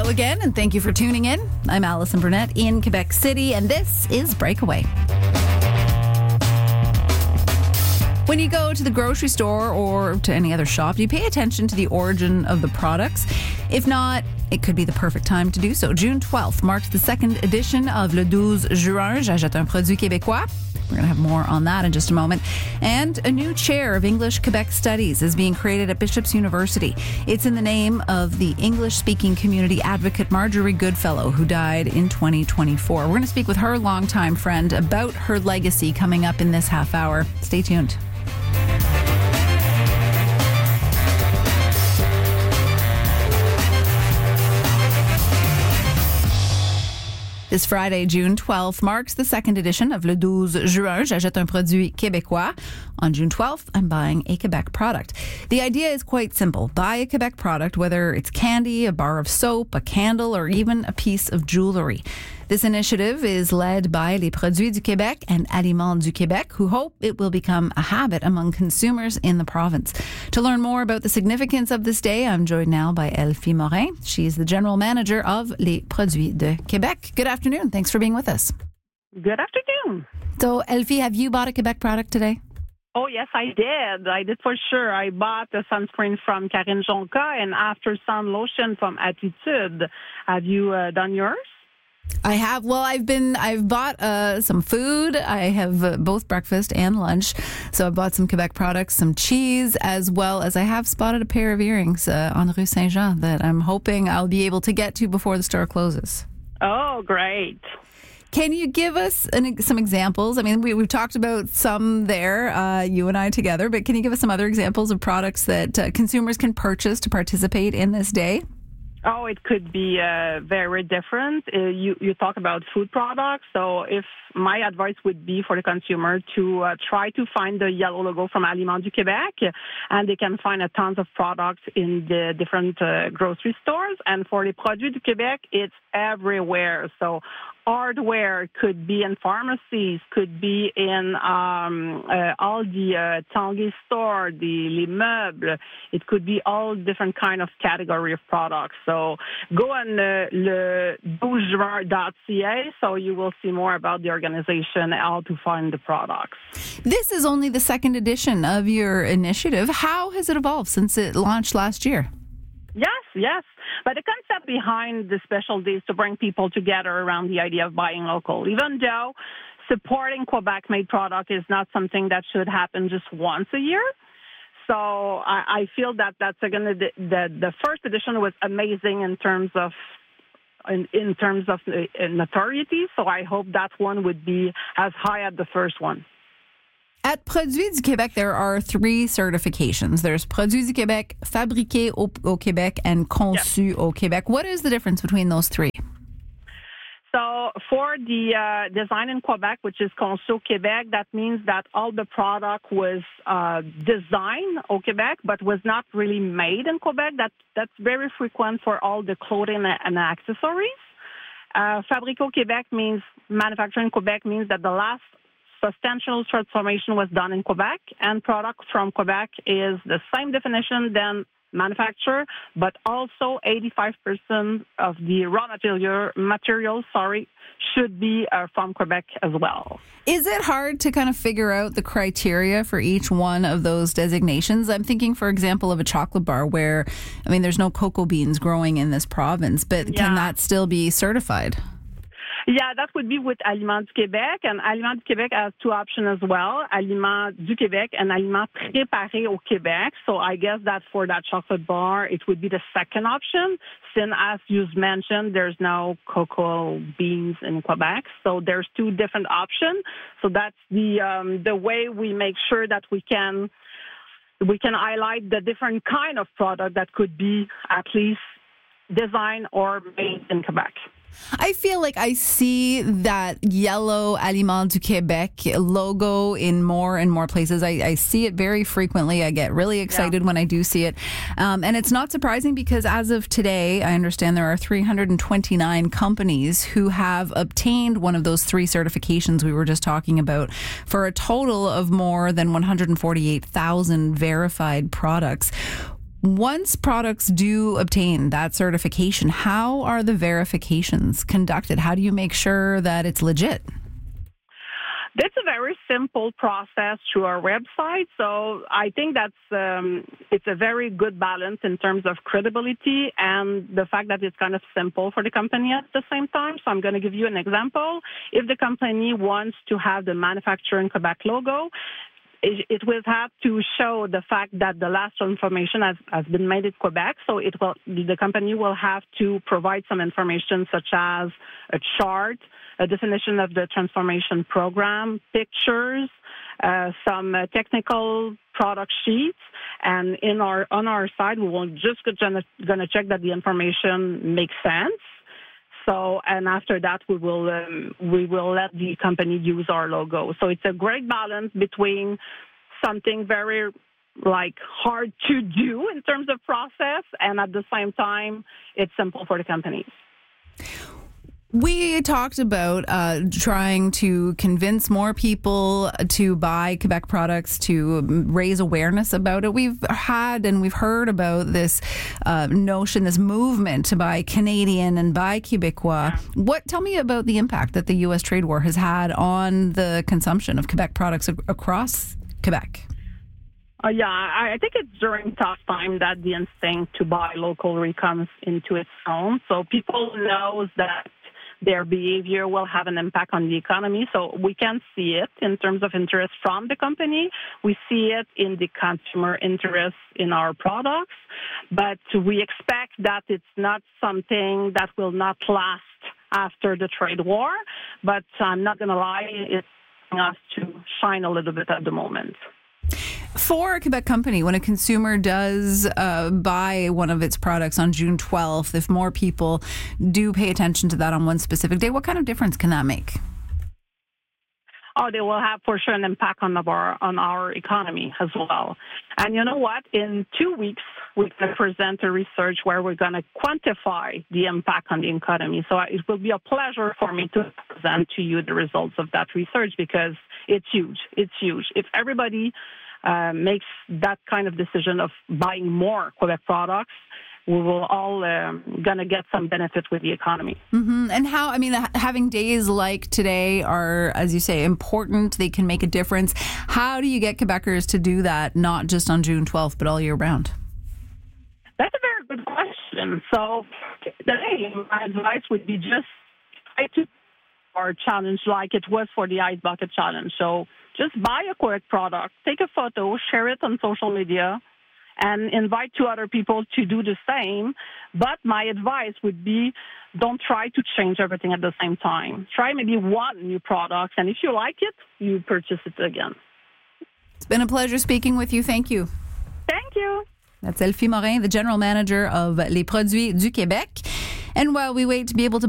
Hello again, and thank you for tuning in. I'm Alison Burnett in Quebec City, and this is Breakaway. When you go to the grocery store or to any other shop, do you pay attention to the origin of the products? If not, it could be the perfect time to do so. June 12th marks the second edition of Le 12 Juin, J'achète un produit québécois. We're going to have more on that in just a moment. And a new chair of English Quebec Studies is being created at Bishop's University. It's in the name of the English-speaking community advocate Marjorie Goodfellow, who died in 2024. We're going to speak with her longtime friend about her legacy coming up in this half hour. Stay tuned. This Friday, June 12th, marks the second edition of Le 12 Juin, J'achète un produit québécois. On June 12th, I'm buying a Quebec product. The idea is quite simple. Buy a Quebec product, whether it's candy, a bar of soap, a candle, or even a piece of jewelry. This initiative is led by Les Produits du Québec and Aliments du Québec, who hope it will become a habit among consumers in the province. To learn more about the significance of this day, I'm joined now by Elfie Morin. She's the general manager of Les Produits de Québec. Good afternoon. Thanks for being with us. Good afternoon. So, Elfie, have you bought a Quebec product today? Oh, yes, I did. I did for sure. I bought a sunscreen from Karine Jonca and after sun lotion from Attitude. Have you done yours? I have. Well, I've bought some food. I have both breakfast and lunch. So I bought some Quebec products, some cheese, as well as I have spotted a pair of earrings on Rue Saint-Jean that I'm hoping I'll be able to get to before the store closes. Oh, great. Can you give us some examples? I mean, we've talked about some there, you and I together, but can you give us some other examples of products that consumers can purchase to participate in this day? Oh, it could be very different. You talk about food products. So if my advice would be for the consumer to try to find the yellow logo from Aliments du Québec, and they can find a tons of products in the different grocery stores. And for Les Produits du Québec, it's everywhere. So hardware could be in pharmacies, could be in all the Tanguay store, Les Meubles. It could be all different kind of category of products. So go on le12juin.ca so you will see more about the organization and how to find the products. This is only the second edition of your initiative. How has it evolved since it launched last year? Yes. But the concept behind the special day is to bring people together around the idea of buying local. Even though supporting Quebec-made product is not something that should happen just once a year. So I feel that that's going to the first edition was amazing in terms of notoriety. So I hope that one would be as high as the first one. At Produits du Québec, there are three certifications. There's Produits du Québec, Fabriqué au Québec, and Conçu au Québec. What is the difference between those three? So for the design in Quebec, which is Conçu au Québec, that means that all the product was designed au Québec, but was not really made in Quebec. That's very frequent for all the clothing and accessories. Fabriqué au Québec means manufacturing in Quebec means that the last substantial transformation was done in Quebec, and product from Quebec is the same definition than manufacturer, but also 85% of the raw materials should be from Quebec as well. Is it hard to kind of figure out the criteria for each one of those designations? I'm thinking, for example, of a chocolate bar where, I mean, there's no cocoa beans growing in this province, but can that still be certified? Yeah, that would be with Aliments du Québec, and Aliments du Québec has two options as well, Aliments du Québec and Aliments préparés au Québec. So I guess that for that chocolate bar, it would be the second option, since as you mentioned, there's no cocoa beans in Quebec. So there's two different options. So that's the way we make sure that we can highlight the different kind of product that could be at least designed or made in Quebec. I feel like I see that yellow Aliments du Québec logo in more and more places. I see it very frequently. I get really excited when I do see it. And it's not surprising because as of today, I understand there are 329 companies who have obtained one of those three certifications we were just talking about for a total of more than 148,000 verified products. Once products do obtain that certification, how are the verifications conducted? How do you make sure that it's legit? That's a very simple process through our website. So I think that's it's a very good balance in terms of credibility and the fact that it's kind of simple for the company at the same time. So I'm going to give you an example. If the company wants to have the Manufacturer in Quebec logo, it will have to show the fact that the last transformation has been made in Quebec. So the company will have to provide some information such as a chart, a definition of the transformation program, pictures, some technical product sheets, and on our side, we will just going to check that the information makes sense. So, and after that, we will let the company use our logo. So it's a great balance between something very hard to do in terms of process, and at the same time, it's simple for the companies. We talked about trying to convince more people to buy Quebec products, to raise awareness about it. We've heard about this notion, this movement to buy Canadian and buy Québécois. Yeah. Tell me about the impact that the U.S. trade war has had on the consumption of Quebec products across Quebec. I think it's during tough time that the instinct to buy local comes into its own. So people know that their behavior will have an impact on the economy. So we can see it in terms of interest from the company. We see it in the consumer interest in our products. But we expect that it's not something that will not last after the trade war. But I'm not going to lie, it's us to shine a little bit at the moment. For a Quebec company, when a consumer does buy one of its products on June 12th, if more people do pay attention to that on one specific day, what kind of difference can that make? They will have for sure an impact on our economy as well. And you know what? In 2 weeks, we're going to present a research where we're going to quantify the impact on the economy. So it will be a pleasure for me to present to you the results of that research because it's huge. It's huge. If everybody makes that kind of decision of buying more Quebec products, we will all going to get some benefit with the economy. Mm-hmm. And having days like today are, as you say, important. They can make a difference. How do you get Quebecers to do that, not just on June 12th, but all year round? That's a very good question. So today, my advice would be just try to our challenge like it was for the Ice Bucket Challenge. So just buy a Quebec product, take a photo, share it on social media, and invite 2 other people to do the same. But my advice would be don't try to change everything at the same time. Try maybe one new product, and if you like it, you purchase it again. It's been a pleasure speaking with you. Thank you. Thank you. That's Elfie Morin, the General Manager of Les Produits du Québec. And while we wait to be able to